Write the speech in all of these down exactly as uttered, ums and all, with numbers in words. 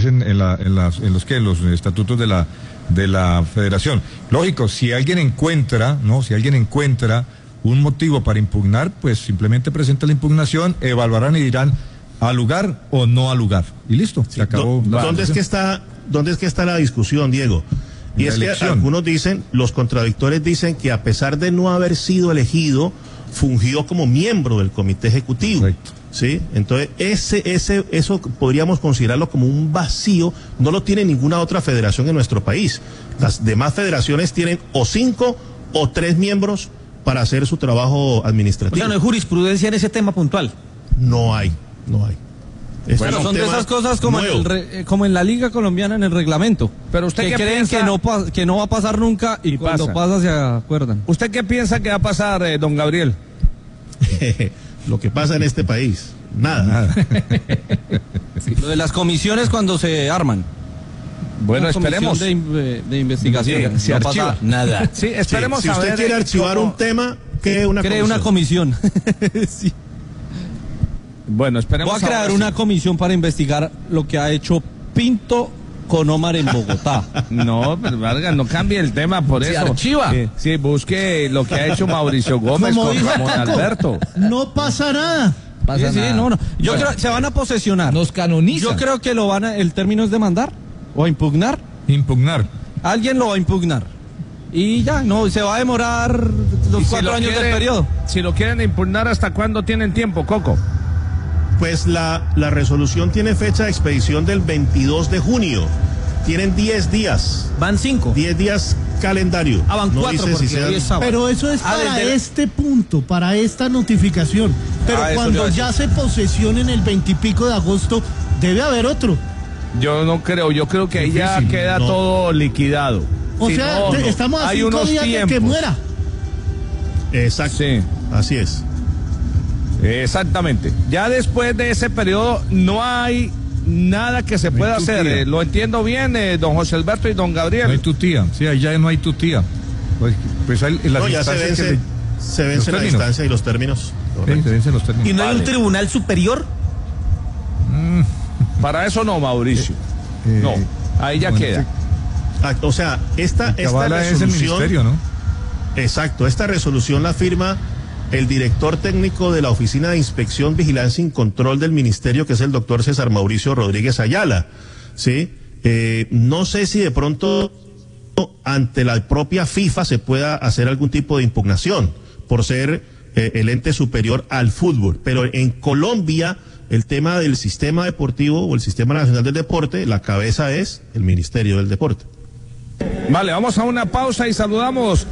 aparecen en, la, en, las, en los que los estatutos de la, de la federación. Lógico, si alguien encuentra, ¿no? Si alguien encuentra un motivo para impugnar, pues simplemente presenta la impugnación, evaluarán y dirán al lugar o no al lugar. Y listo, sí, se acabó. Do, ¿Dónde es que está, dónde es que está la discusión, Diego? Y es que algunos dicen, los contradictores dicen que a pesar de no haber sido elegido, fungió como miembro del comité ejecutivo. Correcto. ¿Sí? Entonces, ese, ese, eso podríamos considerarlo como un vacío, no lo tiene ninguna otra federación en nuestro país. Las demás federaciones tienen o cinco o tres miembros para hacer su trabajo administrativo. O sea, no hay jurisprudencia en ese tema puntual. No hay, no hay. Bueno, son de esas cosas como en, el re, como en la Liga Colombiana en el reglamento. Pero usted que creen piensa... que no que no va a pasar nunca y, y cuando pasa. pasa se acuerdan. ¿Usted qué piensa que va a pasar, eh, don Gabriel? Lo que pasa en este país, nada. nada. Sí, lo de las comisiones cuando se arman. Bueno, esperemos. De, de investigación. Sí, se no archiva. pasa nada. Sí, esperemos sí, si a usted ver, quiere archivar cómo... un tema, cree una cree comisión. una comisión. Sí. Bueno, esperemos. Voy a crear una sí. comisión para investigar lo que ha hecho Pinto con Omar en Bogotá. No, pero Vargas, no cambie el tema por se eso. archiva. Sí, sí, busque lo que ha hecho Mauricio Gómez Como con Ramón Alberto. No pasa nada. Pasa sí, nada. Sí, no, no. Yo bueno, creo que se van a posesionar. Nos canonizan. Yo creo que lo van a, el término es demandar o impugnar. Impugnar. Alguien lo va a impugnar. Y ya, no, se va a demorar los si cuatro años quieren, del periodo. Si lo quieren impugnar, ¿hasta cuándo tienen tiempo, Coco? Pues la, la resolución tiene fecha de expedición del veintidós de junio. Tienen diez días. Van cinco. diez días calendario. Ah, van no cuatro dice porque si sean... es Pero eso es ah, para desde... este punto, para esta notificación. Pero ah, cuando ya se posesionen el veintipico de agosto, debe haber otro. Yo no creo, yo creo que ahí ya Difícil, queda no. todo liquidado. O sí, sea, no, te, no. estamos a Hay cinco unos días tiempos. de que muera. Exacto. Sí. Así es. Exactamente. Ya después de ese periodo no hay nada que se pueda hacer. Eh, lo entiendo bien, eh, don José Alberto y don Gabriel. No hay tutía, sí, ahí ya no hay tutía. Pues, pues hay las no, ya se vence, le... se vence la términos. distancia y los términos. Sí, se vencen los términos. ¿Y no hay vale. un tribunal superior? Mm. Para eso no, Mauricio. Eh, no, ahí ya bueno, queda. sí. Ah, o sea, esta, esta Cabala resolución... es el ministerio, ¿no? Exacto, esta resolución la firma el director técnico de la Oficina de Inspección, Vigilancia y Control del Ministerio, que es el doctor César Mauricio Rodríguez Ayala, ¿sí? Eh, no sé si de pronto ante la propia FIFA se pueda hacer algún tipo de impugnación por ser eh, el ente superior al fútbol, pero en Colombia el tema del sistema deportivo o el Sistema Nacional del Deporte, la cabeza es el Ministerio del Deporte. Vale, vamos a una pausa y saludamos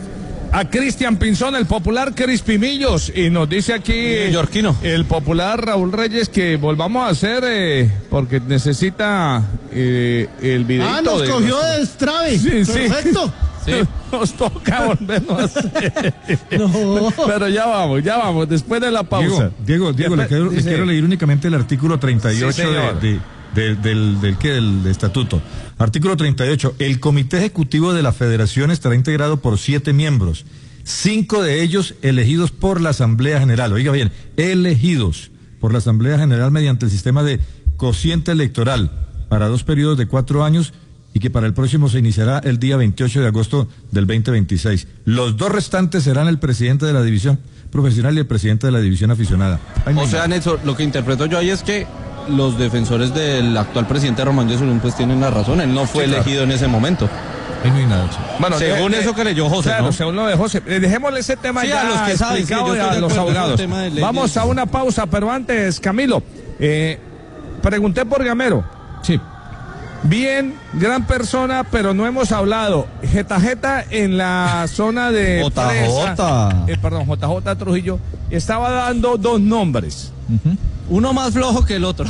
a Cristian Pinzón, el popular Crispimillos, y nos dice aquí Neoyorquino. el popular Raúl Reyes que volvamos a hacer eh, porque necesita eh, el videito. Ah, nos de cogió nuestro... de destrave. Sí, perfecto. Sí. Nos toca volvernos a hacer. No. Pero ya vamos, ya vamos, después de la pausa. Diego, Diego, Diego le, quiero, le quiero leer únicamente el artículo treinta y ocho sí, de, de, de, del, del, ¿qué? del estatuto. Artículo treinta y ocho. El comité ejecutivo de la federación estará integrado por siete miembros, cinco de ellos elegidos por la Asamblea General. Oiga bien, elegidos por la Asamblea General mediante el sistema de cociente electoral para dos periodos de cuatro años y que para el próximo se iniciará el día veintiocho de agosto del veinte veintiséis. Los dos restantes serán el presidente de la división profesional y el presidente de la división aficionada. Ay, o sea, Nelson, lo que interpreto yo ahí es que los defensores del actual presidente Román Yesurún pues tienen la razón, él no fue sí, elegido claro. en ese momento. Ahí no hay nada. Sí. Bueno, según de, eso que leyó José, claro, ¿no? según lo de José. Eh, dejémosle ese tema sí, ya a los que saben, sí, a los abogados. Vamos a una pausa, pero antes, Camilo, eh, pregunté por Gamero. Sí. Bien, gran persona, pero no hemos hablado. Jeta Jeta en la zona de J J. Presa, eh, perdón, J J Trujillo, estaba dando dos nombres. Uh-huh. Uno más flojo que el otro.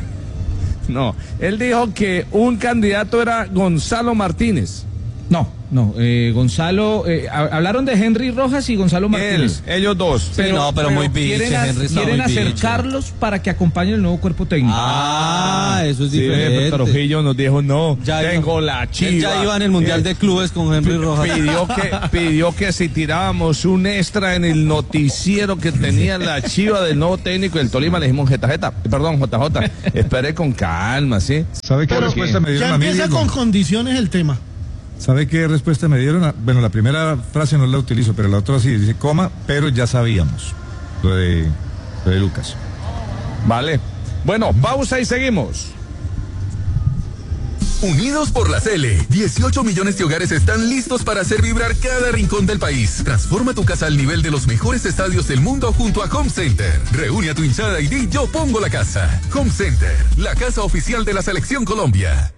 No, él dijo que un candidato era Gonzalo Martínez. No. No, eh, Gonzalo, eh, hablaron de Henry Rojas y Gonzalo Martínez. Él, ellos dos. Pero, sí, no, pero, pero muy biche, quieren, a, Henry quieren no, acercarlos biche. Para que acompañen el nuevo cuerpo técnico. Ah, eso es sí, diferente. Trujillo nos dijo, no, ya tengo iba, la chiva. Ya iba en el Mundial de Clubes con Henry Rojas. Pidió que, pidió que si tirábamos un extra en el noticiero que tenía la chiva del nuevo técnico del Tolima, le dijimos J J, perdón, J J, espere con calma, ¿sí? ¿Sabe qué respuesta me dieron ya a mí? Ya empieza con condiciones el tema. ¿Sabe qué respuesta me dieron? Bueno, la primera frase no la utilizo, pero la otra sí, dice coma, pero ya sabíamos lo de, lo de Lucas. Vale. Bueno, pausa y seguimos. Unidos por la Cele, dieciocho millones de hogares están listos para hacer vibrar cada rincón del país. Transforma tu casa al nivel de los mejores estadios del mundo junto a Home Center. Reúne a tu hinchada y di yo pongo la casa. Home Center, la casa oficial de la Selección Colombia.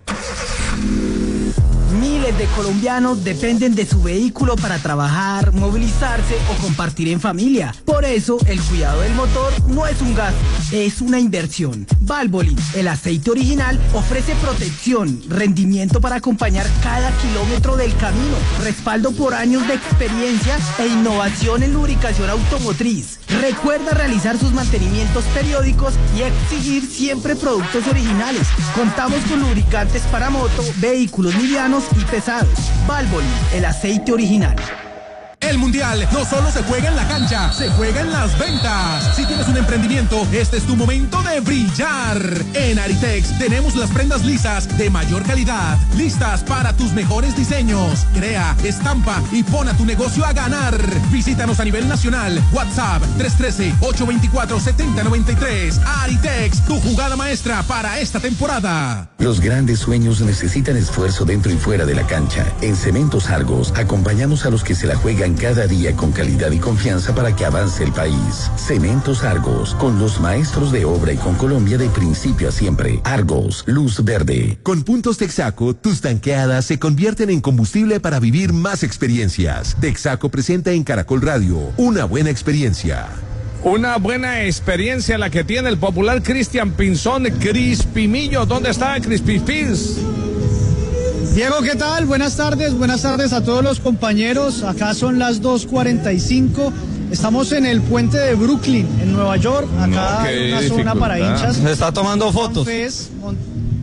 Miles de colombianos dependen de su vehículo para trabajar, movilizarse o compartir en familia. Por eso, el cuidado del motor no es un gasto, es una inversión. Valvoline, el aceite original, ofrece protección, rendimiento para acompañar cada kilómetro del camino, respaldo por años de experiencia e innovación en lubricación automotriz. Recuerda realizar sus mantenimientos periódicos y exigir siempre productos originales. Contamos con lubricantes para moto, vehículos livianos y pesados. Valvoline, el aceite original. El Mundial no solo se juega en la cancha, se juega en las ventas. Si tienes un emprendimiento, este es tu momento de brillar. En Aritex tenemos las prendas lisas de mayor calidad, listas para tus mejores diseños. Crea, estampa y pon a tu negocio a ganar. Visítanos a nivel nacional. WhatsApp tres uno tres, ocho dos cuatro, siete cero nueve tres. Aritex, tu jugada maestra para esta temporada. Los grandes sueños necesitan esfuerzo dentro y fuera de la cancha. En Cementos Argos acompañamos a los que se la juegan cada día con calidad y confianza para que avance el país. Cementos Argos, con los maestros de obra y con Colombia de principio a siempre. Argos, luz verde. Con puntos Texaco, tus tanqueadas se convierten en combustible para vivir más experiencias. Texaco presenta en Caracol Radio una buena experiencia. Una buena experiencia la que tiene el popular Cristian Pinzón, Crispimillo. ¿Dónde está Crispipis? Diego, ¿qué tal? Buenas tardes, buenas tardes a todos los compañeros. Acá son las dos cuarenta y cinco. Estamos en el puente de Brooklyn, en Nueva York. Acá no, hay una dificultad. Zona para hinchas. Se está tomando fotos. Fanfest, mon...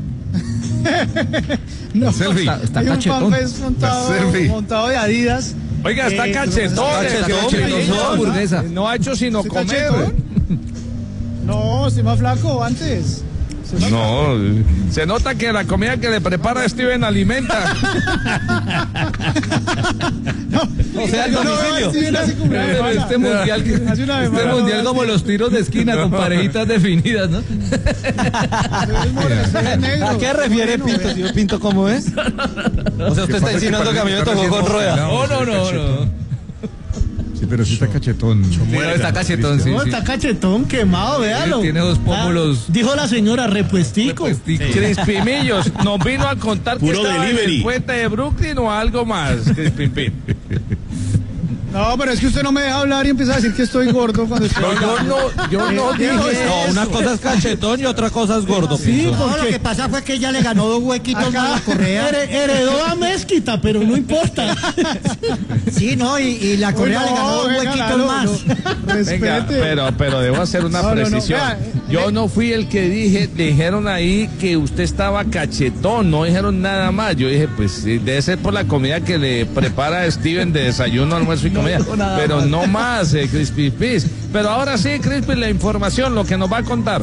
no, selfie. Está, está hay un fanfest montado, montado de Adidas. Oiga, está eh, cachetón. Está cachetón. No ha hecho sino comer. Cachetón? No, estoy más flaco antes. No, se nota que la comida que le prepara Steven alimenta. no, o sea, el domicilio. No, no, este mundial, este mundial como los tiros de esquina con parejitas definidas, ¿no? ¿A qué refiere Pinto, tío Pinto? ¿Cómo es? O sea, usted está insinuando que a mí me tocó con rueda. No, no, no, no. Sí, pero sí está cachetón. Sí, no, está cachetón, sí, no, sí. está cachetón, quemado, véalo. Tiene dos pómulos. Ah, dijo la señora, repuestico. repuestico. Sí. Crispimillos, nos vino a contar Puro que estaba delivery. en el puente de Brooklyn o algo más, Crispipín. No, pero es que usted no me deja hablar y empieza a decir que estoy gordo cuando estoy No, yo no, yo no dije No, eso. una cosa es cachetón y otra cosa es gordo. Sí, Pinto. porque no, lo que pasa fue que ella le ganó dos huequitos a la correa. Heredó a Mezquita, pero no importa. Sí, no, y, y la correa Uy, no, le ganó dos venga, huequitos claro, más. No, venga, pero, pero debo hacer una no, precisión. No, no, yo no fui el que dije, dijeron ahí que usted estaba cachetón, no dijeron nada más. Yo dije, pues debe ser por la comida que le prepara Steven de desayuno, almuerzo y comida. No, pero más. no más, eh, Crispy Fish. Pero ahora sí, Crispy, la información, lo que nos va a contar.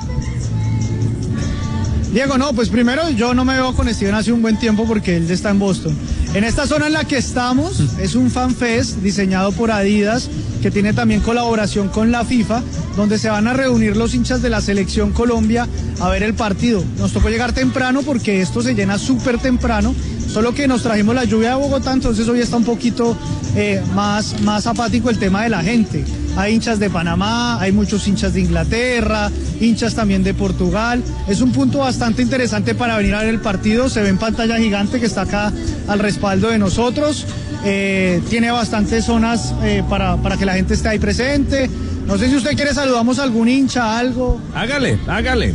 Diego, no, pues primero yo no me veo con Steven hace un buen tiempo porque él está en Boston. En esta zona en la que estamos es un fanfest diseñado por Adidas que tiene también colaboración con la FIFA, donde se van a reunir los hinchas de la Selección Colombia a ver el partido. Nos tocó llegar temprano porque esto se llena súper temprano, solo que nos trajimos la lluvia de Bogotá, entonces hoy está un poquito eh, más, más apático el tema de la gente. Hay hinchas de Panamá, hay muchos hinchas de Inglaterra, hinchas también de Portugal. Es un punto bastante interesante para venir a ver el partido. Se ve en pantalla gigante que está acá al respaldo de nosotros. Eh, tiene bastantes zonas eh, para, para que la gente esté ahí presente. No sé si usted quiere, saludamos a algún hincha, algo. Hágale, hágale.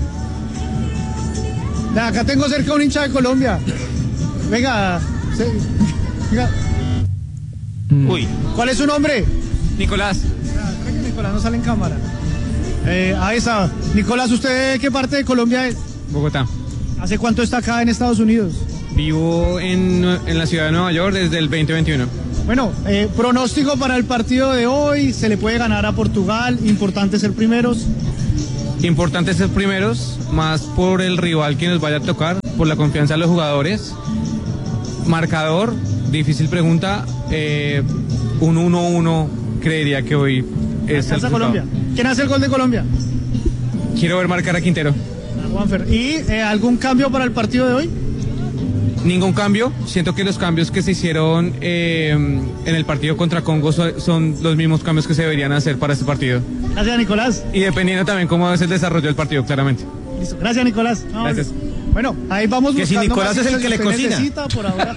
Acá tengo cerca un hincha de Colombia. Venga, se... Uy. ¿Cuál es su nombre? Nicolás. Ah, creo que Nicolás no sale en cámara. Eh, ahí está. Nicolás, ¿usted qué parte de Colombia es? Bogotá. ¿Hace cuánto está acá en Estados Unidos? Vivo en, en la ciudad de Nueva York desde el veinte veintiuno. Bueno, eh, pronóstico para el partido de hoy. Se le puede ganar a Portugal. Importante ser primeros. Importante ser primeros, más por el rival que nos vaya a tocar, por la confianza de los jugadores. Marcador, difícil pregunta. Eh, un uno uno creería que hoy es el Colombia. ¿Quién hace el gol de Colombia? Quiero ver marcar a Quintero. Juanfer. ¿Y eh, algún cambio para el partido de hoy? Ningún cambio. Siento que los cambios que se hicieron eh, en el partido contra Congo son, son los mismos cambios que se deberían hacer para este partido. Gracias, Nicolás. Y dependiendo también cómo es el desarrollo del partido, claramente. Listo. Gracias, Nicolás. No, Gracias. Bueno, ahí vamos que buscando. Si Nicolás es el que le cocina. Por ahora.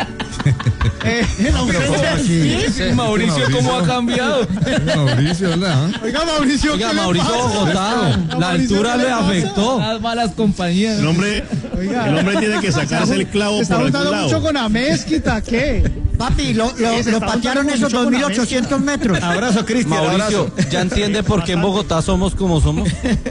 eh, no, ¿Sí? Mauricio, ¿cómo ha cambiado? Mauricio, ¿verdad? Oiga, Mauricio, Oiga, Mauricio Bogotá, la altura le afectó. Las malas compañías. El hombre, Oiga, el hombre tiene que sacarse el clavo por algún lado. Está juntando mucho con Amezquita, ¿qué? Papi, lo, lo, lo patearon esos dos mil ochocientos metros. Abrazo, Cristian. Mauricio, abrazo. ¿ya entiende por qué en Bogotá somos como somos?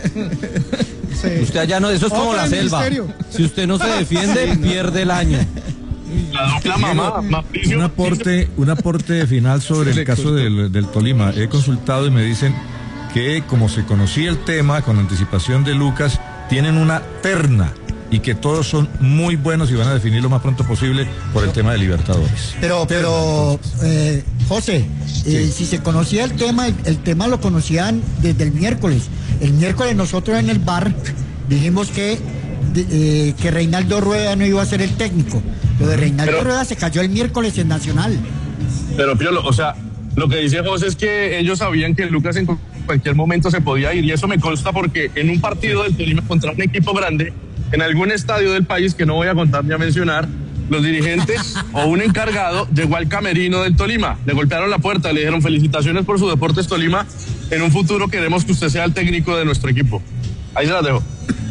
Sí. Usted allá no, eso es como la selva. Ministerio. Si usted no se defiende, pierde el año. La dupla mamá, Mauricio. Un aporte, un aporte final sobre el caso del, del Tolima. He consultado y me dicen que como se conocía el tema con anticipación de Lucas, tienen una terna y que todos son muy buenos y van a definir lo más pronto posible por el tema de Libertadores. Pero, pero, eh, José, eh, sí. si se conocía el tema, el, el tema lo conocían desde el miércoles. El miércoles nosotros en el bar dijimos que, de, eh, que Reinaldo Rueda no iba a ser el técnico. Lo de Reinaldo pero, Rueda se cayó el miércoles en Nacional. Pero, Piolo, o sea, lo que dice José es que ellos sabían que Lucas en cualquier momento se podía ir, y eso me consta porque en un partido del Tolima contra un equipo grande, en algún estadio del país que no voy a contar ni a mencionar, los dirigentes o un encargado llegó al camerino del Tolima, le golpearon la puerta, le dijeron felicitaciones por su Deportes Tolima, en un futuro queremos que usted sea el técnico de nuestro equipo. Ahí se las dejo.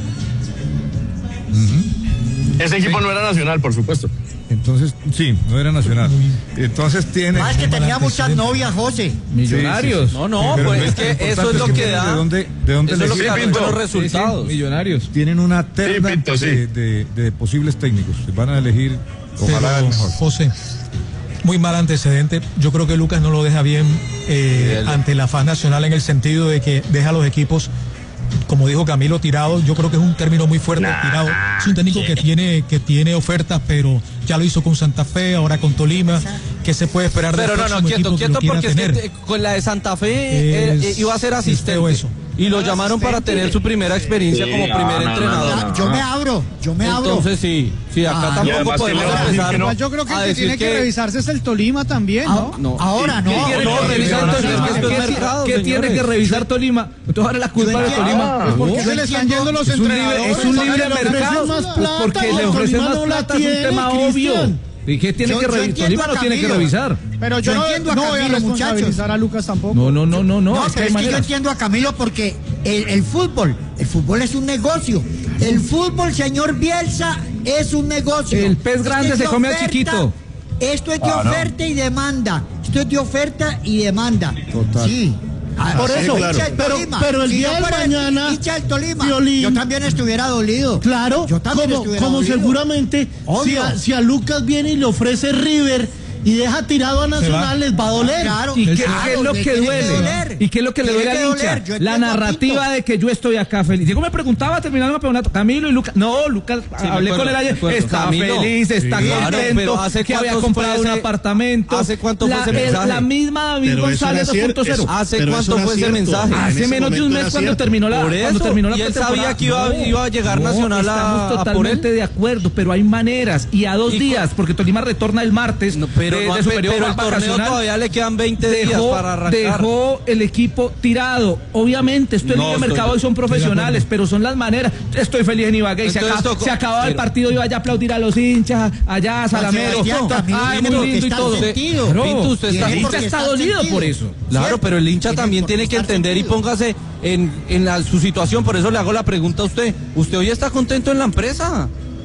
Uh-huh. Ese equipo sí. no era Nacional, por supuesto. Entonces, sí, no era Nacional. Entonces tiene... Más que tenía muchas novias, José. Millonarios. Sí, sí, sí. No, no, sí, pues es que eso es lo que da. ¿De dónde, de dónde eso es lo que da buenos resultados? Sí, sí, millonarios. Tienen una terna sí, Pinto, sí. de, de, de posibles técnicos. Van a elegir, ojalá el mejor. José, muy mal antecedente. Yo creo que Lucas no lo deja bien eh, ante la F A S Nacional en el sentido de que deja a los equipos, como dijo Camilo, tirado. Yo creo que es un término muy fuerte, nah, tirado. Es un técnico que tiene, que tiene ofertas, pero ya lo hizo con Santa Fe, ahora con Tolima. ¿Qué se puede esperar del próximo equipo quieto, quieto, que lo quiera porque tener? Es que con la de Santa Fe es, eh, iba a ser asistente. Eso. Y lo llamaron para tener su primera experiencia sí, como no, primer no, entrenador. No, no, no. Yo me abro, yo me abro. Entonces sí, sí, acá ah, tampoco podemos empezar. No. Yo creo que el que tiene que, que revisarse es el Tolima también, ¿no? no. Ahora no. ¿Qué, no, revisar Tolima? ¿Qué tiene que revisar Tolima? Entonces ahora la culpa de Tolima. Pues porque se le están yendo los entrenadores. Es un libre mercado. Porque le ofrecen más plata, es un tema obvio. ¿Y qué tiene yo, que revisar? Tolima no tiene que revisar. Pero yo, yo no, entiendo a no Camilo, voy a responsabilizar a Lucas tampoco. No, no, no, no. No, no es pero es que yo entiendo a Camilo porque el, el fútbol, el fútbol es un negocio. El fútbol, señor Bielsa, es un negocio. El pez grande se come al chiquito. Esto es de ah, oferta no. y demanda. Esto es de oferta y demanda. Total. Sí. Ah, por eso, claro. pero, pero el si día de mañana, el Tolima, Violín, yo también estuviera dolido. Claro, yo también como, estuviera como dolido. seguramente si a, si a Lucas viene y le ofrece River y deja tirado a Nacional, les va a doler. Claro, ¿Y qué, claro, qué es lo que duele? ¿Y qué es lo que le duele al hincha? La narrativa de que yo estoy acá feliz. Diego me preguntaba terminando el campeonato, Camilo y Lucas. No, Lucas, sí, hablé con él ayer. Está Camilo, feliz, está sí, contento, hace que había comprado ese, un apartamento. ¿Hace cuánto la, fue ese mensaje? La misma David pero González dos punto cero. ¿Hace cuánto fue ese mensaje? Hace menos de un mes cuando terminó la pretemporada. Y él sabía que iba a llegar Nacional a Estamos totalmente de acuerdo, pero hay maneras. Y a dos días, porque Tolima retorna el martes de su periodo el torneo todavía le quedan veinte dejó, días para arrancar. Dejó el equipo tirado. Obviamente, esto es no, libre mercado y son profesionales, pero son las maneras. Estoy feliz en Ibagué. Se, acaba, tocó, se acababa pero, el partido, iba allá a aplaudir a los hinchas, allá a Salamero. Ay, muy lindo y todo. Pero, Pinto, usted está, el hincha está dolido por eso. Claro, pero el hincha también tiene que entender y póngase en, en la, su situación. Por eso le hago la pregunta a usted. ¿Usted hoy está contento en la empresa?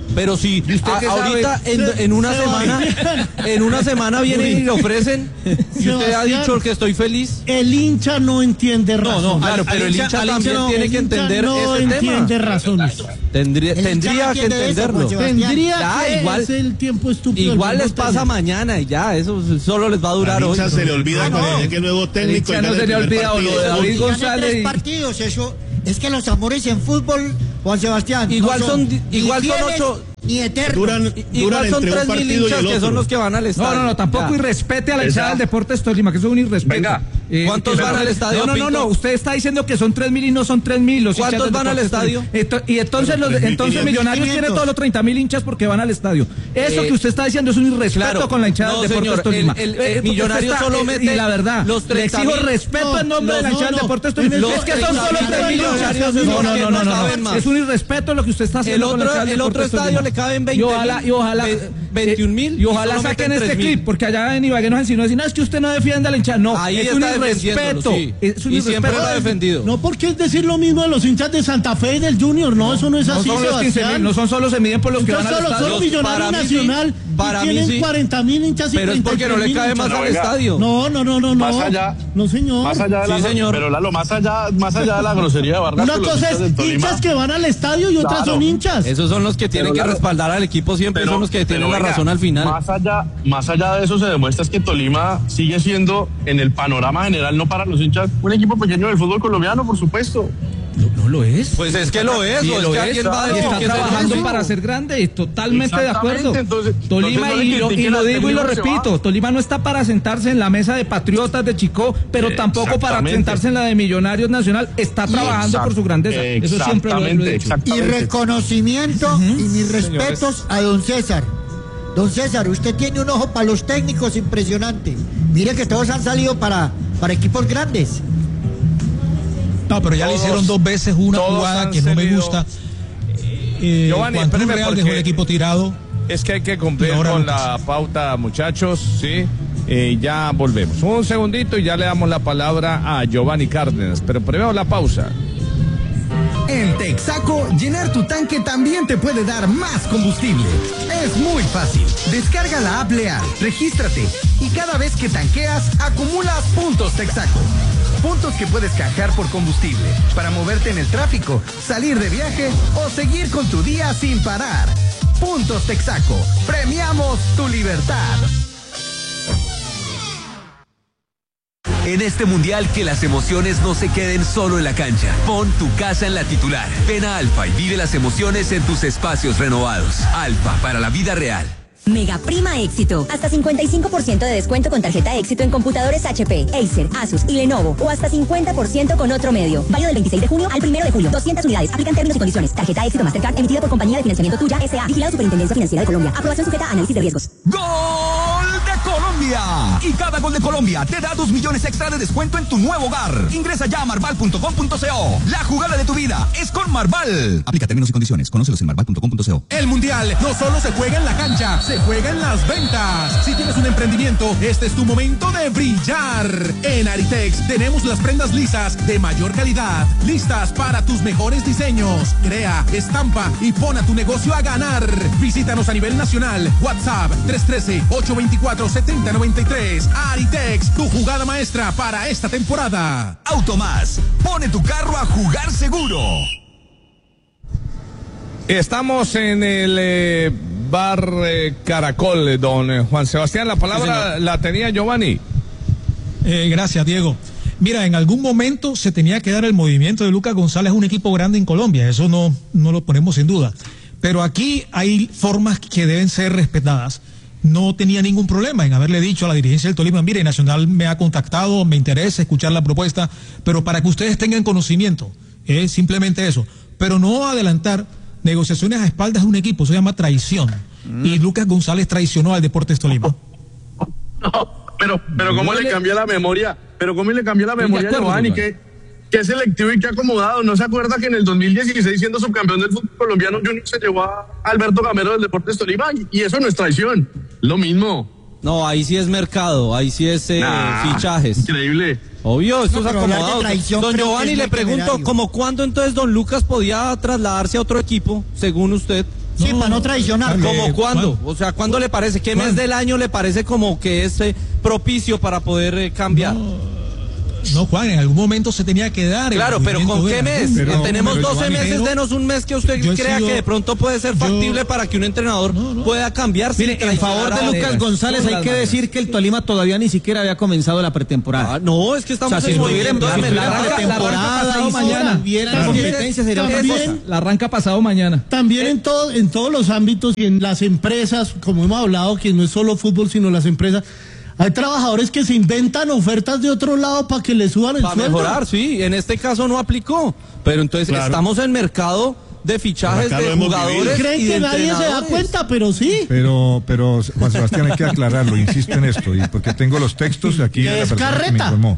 Pero si usted a, qué ahorita sabe? en, en una Se- semana, en una semana vienen y le ofrecen, y usted ha Sebastián, dicho que estoy feliz. El hincha no entiende razones. No, no, claro, pero el hincha también no, tiene el que hincha entender no ese entiende tema. razones. Tendría, El hincha tendría no que entiende eso, entenderlo. Juan Sebastián. Tendría Ya, que igual, es el tiempo estúpido igual del les mundo pasa tener. mañana y ya, eso solo les va a durar Al hoy. hincha se le olvida cuando llegue el nuevo técnico. hincha y no gane se el le ha primer olvidado lo partido. de David Gané González. tres y- partidos, eso. Es que los amores en fútbol, Juan Sebastián. Igual no son- ni igual son fieles ocho- Ni eternos. Duran, Igual duran son entre un tres mil partido y hinchas el que otro. son los que van al estadio. No, no, no, tampoco Ya. irrespete a la Esa- hinchada del Deportes Tolima, que eso es un irrespeto. Venga, ¿cuántos que- van al estadio, No, no, no, Pinto? no, usted está diciendo que son tres mil y no son tres mil los hinchas ¿Cuántos del van al Deportes estadio? Tolima. Esto- y entonces, los, tres mil entonces quinientos. Millonarios tiene todos los treinta mil hinchas porque van al estadio. Eso Eh, que usted está diciendo es un irrespeto claro. con la hinchada No, del Deportes señor, Tolima. el- el- Eh, el porque Millonario usted solo eh, mete Y la verdad, los le treinta exijo mil. respeto No, en nombre de la no, hinchada del no, Deportes en Tolima. el- Es que son los solo treinta tres mil millones. hinchas, No, no, no, porque no, no no, caben no. más. Es un irrespeto lo que usted está El haciendo con la otro, hinchada del el otro Deportes estadio Tolima. le caben Y veinte ojalá, y ojalá, ve- veintiún mil, y ojalá y solo saquen meten este tres mil. clip, porque allá en Ibagué nos enseñó a decir, no, es que usted no defiende a la hinchada. No, Ahí es un está defendiéndolo, irrespeto. sí. Es un Y siempre irrespeto. lo ha defendido. No, porque es decir lo mismo de los hinchas de Santa Fe y del Junior. No, eso no es No así, son los quince Sebastián. mil, no son solo se miden por los que van Entonces al solo estadio. son Millonario Para mí sí, Nacional para y mí tienen sí. cuarenta mil hinchas y Pero es porque no le treinta y tres mil cabe más hinchas. al venga. estadio. No, no, no, no, no. Más allá- No, señor. Más allá de la Sí, señor. Pero Lalo, más allá, más allá de la grosería de Vargas. Una con los cosa hinchas es del Tolima, hinchas que van al estadio y otras Claro. son hinchas. Esos son los que tienen Pero que claro, respaldar al equipo siempre, pero- son los que tienen pero la venga, razón al final. Más allá, más allá de eso se demuestra es que Tolima sigue siendo, en el panorama general, no para los hinchas, un equipo pequeño del fútbol colombiano, por supuesto. No, no lo es. Pues es que lo es, Sí, o es lo que es, alguien va a y decir está que es trabajando eso. para ser grande y totalmente de acuerdo. Exactamente, entonces- Tolima, entonces no le y, lo, y critiquen lo al digo y lo técnico que se repito, va. Tolima no está para sentarse en la mesa de Patriotas de Chicó, pero tampoco para Exactamente. sentarse en la de Millonarios Nacional. Está trabajando por su grandeza. Eso siempre lo, lo he Exactamente, dicho. Y exactamente. reconocimiento y mis respetos a don César. Don César, usted tiene un ojo para los técnicos impresionante. Mire que todos han salido para, para equipos grandes. No, pero ya le Todos- hicieron dos veces una todos jugada han que no me salido- gusta. Eh, Giovanni, Juan Cruz espéreme, Real dejó el porque- equipo tirado. Es que hay que cumplir Y ahora con Lucas. la pauta, muchachos, ¿sí? Eh, ya volvemos. Un segundito y ya le damos la palabra a Giovanni Cárdenas, pero primero la pausa. En Texaco, llenar tu tanque también te puede dar más combustible. Es muy fácil. Descarga la app Leal, regístrate y cada vez que tanqueas, acumulas puntos Texaco. Puntos que puedes canjear por combustible para moverte en el tráfico, salir de viaje o seguir con tu día sin parar. Puntos Texaco. Premiamos tu libertad. En este mundial que las emociones no se queden solo en la cancha. Pon tu casa en la titular. Ven a Alfa y vive las emociones en tus espacios renovados. Alfa, para la vida real. Mega Prima Éxito. Hasta cincuenta y cinco por ciento de descuento con tarjeta Éxito en computadores H P, Acer, Asus y Lenovo. O hasta cincuenta por ciento con otro medio. Válido del veintiséis de junio al primero de julio. doscientas unidades. Aplican términos y condiciones. Tarjeta Éxito Mastercard emitida por Compañía de Financiamiento Tuya S A. Vigilado Superintendencia Financiera de Colombia. Aprobación sujeta a análisis de riesgos. ¡Gol de Colombia! Y cada gol de Colombia te da dos millones extra de descuento en tu nuevo hogar. Ingresa ya a marval punto com punto co. La jugada de tu vida es con Marval. Aplica términos y condiciones. Conócelos en marval punto com punto co. El Mundial no solo se juega en la cancha, se juega en las ventas. Si tienes un emprendimiento, este es tu momento de brillar. En Aritex tenemos las prendas lisas de mayor calidad, listas para tus mejores diseños. Crea, estampa y pon a tu negocio a ganar. Visítanos a nivel nacional. WhatsApp tres uno tres, ocho dos cuatro, siete cero nueve tres. Aritex, tu jugada maestra para esta temporada. Automás, pone tu carro a jugar seguro. Estamos en el eh, bar eh, Caracol, eh, don eh, Juan Sebastián. La palabra Sí, la tenía Giovanni. Eh, gracias, Diego. Mira, en algún momento se tenía que dar el movimiento de Lucas González a un equipo grande en Colombia, eso no, no lo ponemos en duda. Pero aquí hay formas que deben ser respetadas. No tenía ningún problema en haberle dicho a la dirigencia del Tolima, mire, Nacional me ha contactado, me interesa escuchar la propuesta, pero para que ustedes tengan conocimiento, es simplemente eso. Pero no adelantar negociaciones a espaldas de un equipo, eso se llama traición. Mm. Y Lucas González traicionó al Deportes Tolima. No, pero, pero cómo le cambió la memoria, pero cómo le cambió la memoria a Giovanni, que, que es selectivo y que acomodado. ¿No se acuerda que en el dos mil dieciséis, siendo subcampeón del fútbol colombiano, Junior se llevó a Alberto Gamero del Deportes Tolima? Y eso no es traición, lo mismo. No, ahí sí es mercado, ahí sí es eh, nah, fichajes. Increíble. Obvio, esto no, es acomodado. Don Giovanni, le pregunto, ¿cómo cuándo entonces don Lucas podía trasladarse a otro equipo, según usted? Sí, no, para no traicionar. ¿Cómo cuándo? O sea, ¿cuándo le parece? ¿Qué mes del año le parece como que es eh, propicio para poder eh, cambiar? No. No, Juan, en algún momento se tenía que dar. Claro, pero ¿con qué mes? Pero, Tenemos pero doce meses, denos un mes que usted crea sido, que de pronto puede ser factible yo, para que un entrenador no, no. pueda cambiar. Mire, en favor de Lucas González hay que decir que el Tolima todavía ni siquiera había comenzado la pretemporada. Ah, no, es que estamos o sea, en si movimiento. en la pretemporada mañana. La competencia sería otra cosa. La arranca pasado mañana. También en, todo, en todos los ámbitos y en las empresas, como hemos hablado, que no es solo fútbol, sino las empresas. Hay trabajadores que se inventan ofertas de otro lado para que les suban el para sueldo. Para mejorar, sí, en este caso no aplicó. Pero entonces claro. estamos en mercado de fichajes de jugadores. Creen y que de nadie se da cuenta, pero sí. Pero, pero, Juan Sebastián, hay que aclararlo, insisto en esto, y porque tengo los textos aquí de la persona que me informó.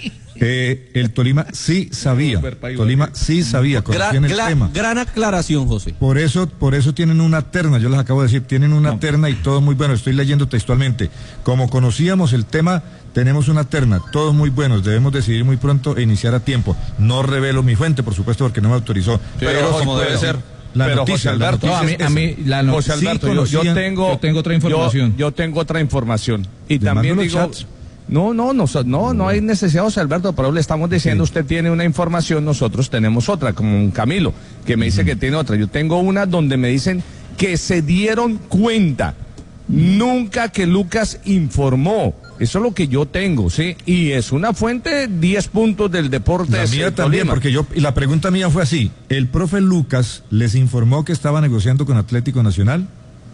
Eh, el Tolima sí sabía, Tolima sí sabía, conocía en el gran, tema. Gran aclaración, José. Por eso, por eso tienen una terna, yo les acabo de decir, tienen una no. terna y todo muy bueno, estoy leyendo textualmente. Como conocíamos el tema, tenemos una terna, todos muy buenos, debemos decidir muy pronto e iniciar a tiempo. No revelo mi fuente, por supuesto, porque no me autorizó. Sí, pero como debe ser. La pero noticia, José Alberto, no, a mí, a mí la no, José Alberto, sí yo, yo tengo, yo tengo otra información. Yo, yo tengo otra información y Le también digo. Chats. No, no, no, no, no hay necesidad, José Alberto, pero le estamos diciendo, sí. usted tiene una información, nosotros tenemos otra, como un Camilo, que me dice uh-huh. que tiene otra. Yo tengo una donde me dicen que se dieron cuenta, nunca que Lucas informó. Eso es lo que yo tengo, ¿sí? Y es una fuente, diez puntos del deporte. La mía también, porque yo, y la pregunta mía fue así, ¿el profe Lucas les informó que estaba negociando con Atlético Nacional?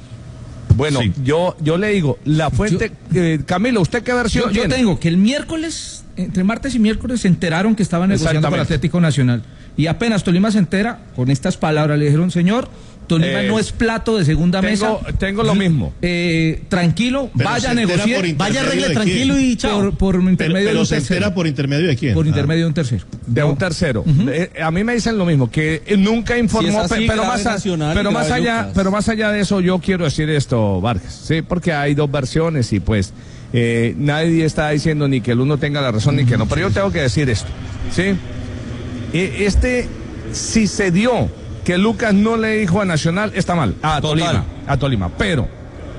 Bueno, sí. yo yo le digo, la fuente, yo, eh, Camilo, ¿usted qué versión yo, tiene? Yo tengo que el miércoles, entre martes y miércoles, se enteraron que estaban negociando con Atlético Nacional. Y apenas Tolima se entera, con estas palabras le dijeron, señor, Tolima eh, no es plato de segunda tengo, mesa. Tengo lo mismo. Eh, tranquilo, pero vaya a negociar, vaya arregle tranquilo quién? y chao. Por, por intermedio pero, pero de un se tercero. entera por intermedio de quién. Por ah. intermedio de un tercero. De un tercero. Uh-huh. eh, a mí me dicen lo mismo, que nunca informó, si así, pero, más, a, pero más allá, Lucas. pero más allá de eso, yo quiero decir esto, Vargas, sí, porque hay dos versiones y pues eh, nadie está diciendo ni que el uno tenga la razón uh-huh. ni que no, pero yo tengo que decir esto, sí. Eh, este, si se dio que Lucas no le dijo a Nacional, está mal, a Tolima, a Tolima, pero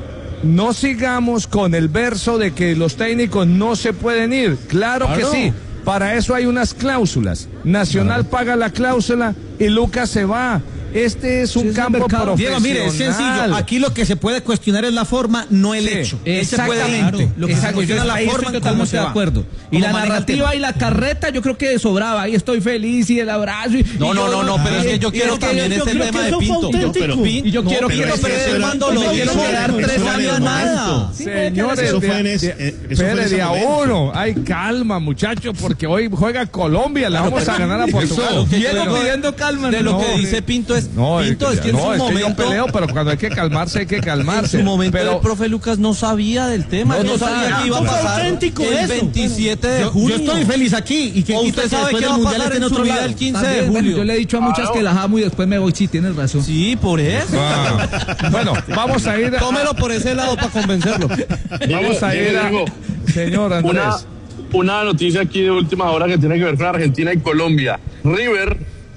no sigamos con el verso de que los técnicos no se pueden ir, claro, claro. que sí, para eso hay unas cláusulas, Nacional claro. paga la cláusula y Lucas se va. Este es un sí, campo profesional. Diego, mire, es sencillo. Aquí lo que se puede cuestionar es la forma, no el sí, hecho. Exactamente. Lo que se cuestiona es la forma, totalmente de acuerdo. Y la narrativa y la carreta, yo creo que sobraba. Ahí estoy feliz y el abrazo. Y, no, y no, no, no, pero es que yo quiero también ese tema de Pinto. Y yo quiero que Pérez Mando lo quiero quedar tres años nada. Señores, eso fue en ese de a uno. Ay, calma, muchachos, porque hoy juega Colombia. Le vamos a ganar a Portugal. Diego pidiendo calma. De lo que dice Pinto es No, Pinto, es que no, en su es momento, que yo peleo, pero cuando hay que calmarse, hay que calmarse. En su momento pero, el profe Lucas no sabía del tema, no, no sabía que iba a pasar el eso. veintisiete de yo, junio. Yo estoy feliz aquí y que o usted sabe que va a pasar en otro vida el quince de julio. Bueno, yo le he dicho a muchas claro. que la amo y después me voy, sí, tienes razón. Sí, por eso. Ah. Bueno, vamos a ir. A... Tómelo por ese lado para convencerlo. Vamos a ir a... Señor Andrés. Una, una noticia aquí de última hora que tiene que ver con Argentina y Colombia. River...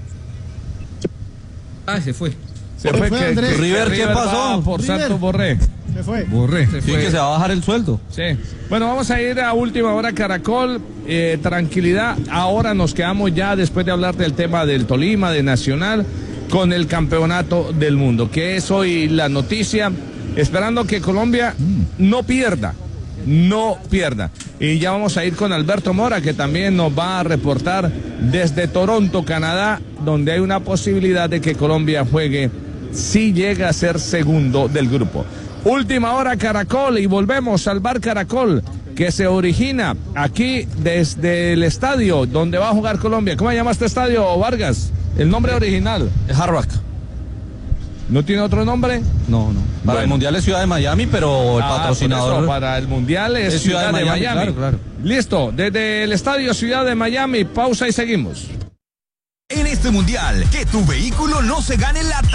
Ah, se fue. Se fue, fue que, Andrés. que River, ¿qué River pasó? Por River. Santos Borré. Se fue. Borré. Se fue. Sí, que se va a bajar el sueldo. Sí. Bueno, vamos a ir a última hora, Caracol. Eh, tranquilidad. Ahora nos quedamos ya, después de hablar del tema del Tolima, de Nacional, con el campeonato del mundo, que es hoy la noticia, esperando que Colombia no pierda. No pierda. Y ya vamos a ir con Alberto Mora, que también nos va a reportar desde Toronto, Canadá, donde hay una posibilidad de que Colombia juegue si llega a ser segundo del grupo. Última hora, Caracol, y volvemos al bar Caracol, que se origina aquí desde el estadio donde va a jugar Colombia. ¿Cómo se llama este estadio, Vargas? El nombre original. Hard Rock. ¿No tiene otro nombre? No, no. Para bueno. el Mundial es Ciudad de Miami, pero el ah, patrocinador... Eso, para el Mundial es, es Ciudad, Ciudad de, de Miami. Miami. Claro, claro. Listo, desde el estadio Ciudad de Miami, pausa y seguimos. En este Mundial, que tu vehículo no se gane la